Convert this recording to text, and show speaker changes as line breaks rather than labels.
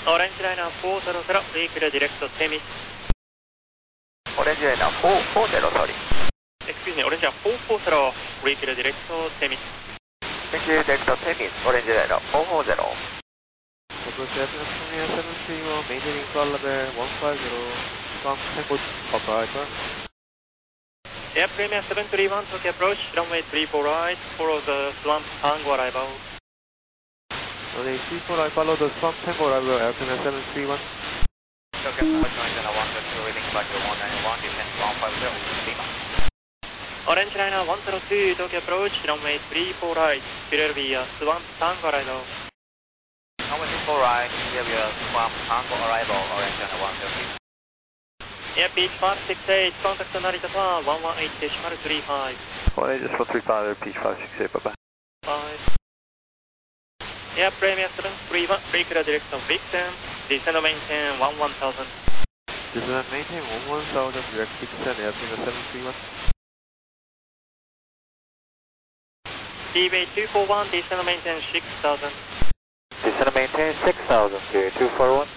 Orange Liner 400, vehicle direct to Temis.
Orange Liner 440, sorry.
Excuse me, Orange Liner 440, vehicle direct to Temis.
Thank you, direct to Temis, Orange Liner 440.
Airplane Premier 731, maintaining call level 150, Swamp Tango Papa, turn.
Air Premier 731, Tokyo approach, runway 34 right, follow the Swamp Tango arrival.
Runway 34 right, follow the Swamp Tango arrival, Air Premier 731.
Tokyo approach, Liner 102, reading back to 191, descent 150, Lima.
Orange Liner 102, Tokyo approach, runway 34 right, here will be Swamp Tango arrival.
Runway 34 right, here we are Swamp Tango arrival, Orange Liner 102.
Air Beach 568, contact Narita Tower 118.35.
Orange 135, Beach 568, bye bye.
Bye. Air Premier 731, vehicle direct to Vixen, descend and maintain 11,000.
Descend and maintain 11,000, direct Vixen, Air Premier 731.
DBA 241, descend and maintain 6,000.
Descend and maintain 6,000, 241.